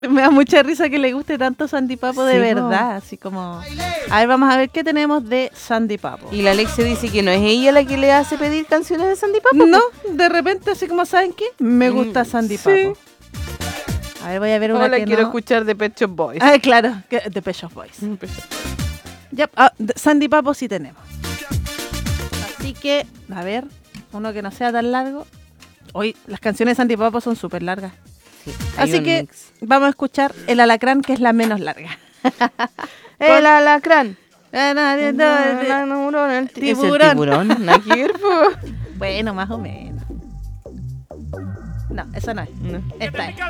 Me da mucha risa que le guste tanto Sandy Papo de Sí, verdad, así como... A ver, vamos a ver qué tenemos de Sandy Papo. Y la Alexia dice que no es ella la que le hace pedir canciones de Sandy Papo. No, de repente, así como, ¿saben qué? Me gusta Sandy sí. Papo. A ver, voy a ver una Ahora que quiero no... escuchar de Pet Shop Boys. Ah, claro, de Pet Shop Boys. Ya, Sandy Papo sí tenemos. Así que, a ver, uno que no sea tan largo. Hoy las canciones de Sandy Papo son súper largas. Sí, hay Así un que mix. vamos a escuchar El Alacrán, que es la menos larga. El alacrán. Tiburón. ¿Es el tiburón? ¿Nada que ver, po? Bueno, más o menos. No, esa no es. No. Esta es.